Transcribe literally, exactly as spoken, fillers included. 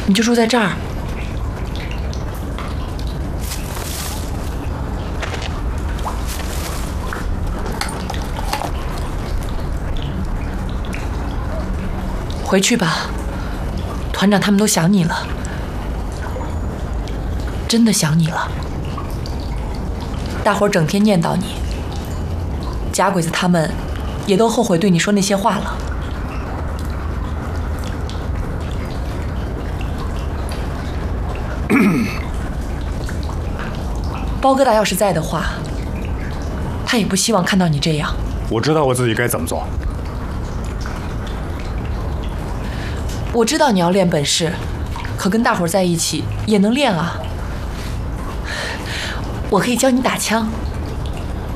你就住在这儿。回去吧，团长他们都想你了，真的想你了。大伙儿整天念叨你，假鬼子他们也都后悔对你说那些话了。包疙瘩要是在的话，他也不希望看到你这样。 我知道我自己该怎么做。 我知道你要练本事，可跟大伙儿在一起也能练啊。我可以教你打枪。